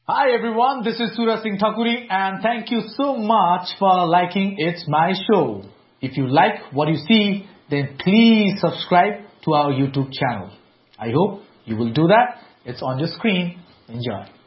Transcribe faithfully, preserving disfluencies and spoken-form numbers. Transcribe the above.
Hi everyone, this is Suraj Singh Thakuri and thank you so much for liking It's My Show. If you like what you see, then please subscribe to our YouTube channel. I hope you will do that. It's on your screen. Enjoy.